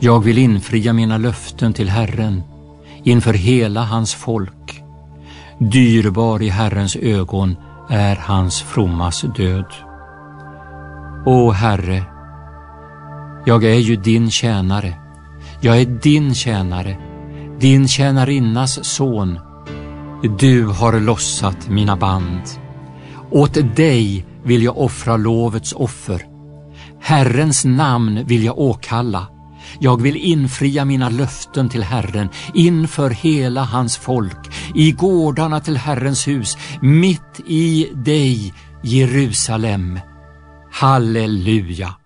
Jag vill infria mina löften till Herren inför hela hans folk. Dyrbar i Herrens ögon är hans frommas död. O Herre, jag är ju din tjänare. Jag är din tjänare, din tjänarinnas son. Du har lossat mina band. Åt dig vill jag offra lovets offer. Herrens namn vill jag åkalla. Jag vill infria mina löften till Herren inför hela hans folk, i gårdarna till Herrens hus, mitt i dig, Jerusalem. Halleluja!